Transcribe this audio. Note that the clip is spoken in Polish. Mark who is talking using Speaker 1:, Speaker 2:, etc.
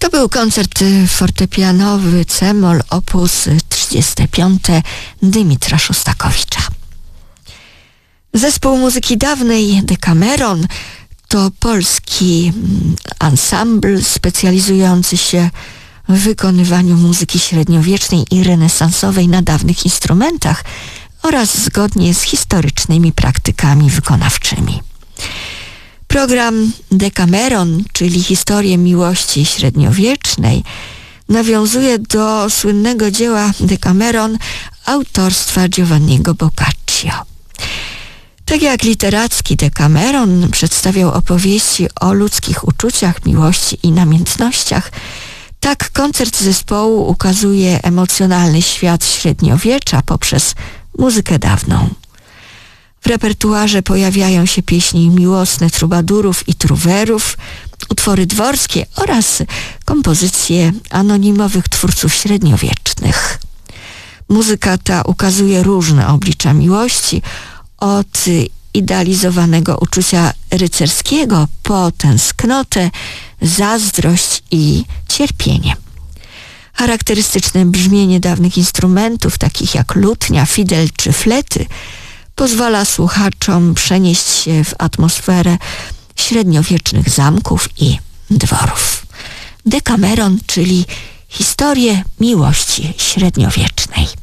Speaker 1: To był koncert fortepianowy C-moll op. 35 Dymitra Szostakowicza. Zespół muzyki dawnej Decameron to polski ensemble specjalizujący się w wykonywaniu muzyki średniowiecznej i renesansowej na dawnych instrumentach oraz zgodnie z historycznymi praktykami wykonawczymi. Program Decameron, czyli historię miłości średniowiecznej, nawiązuje do słynnego dzieła Decameron autorstwa Giovanniego Boccaccio. Tak jak literacki Decameron przedstawiał opowieści o ludzkich uczuciach, miłości i namiętnościach, tak koncert zespołu ukazuje emocjonalny świat średniowiecza poprzez muzykę dawną. W repertuarze pojawiają się pieśni miłosne trubadurów i truwerów, utwory dworskie oraz kompozycje anonimowych twórców średniowiecznych. Muzyka ta ukazuje różne oblicza miłości, od idealizowanego uczucia rycerskiego po tęsknotę, zazdrość i cierpienie. Charakterystyczne brzmienie dawnych instrumentów, takich jak lutnia, fidel czy flety, pozwala słuchaczom przenieść się w atmosferę średniowiecznych zamków i dworów. Decameron, czyli historię miłości średniowiecznej.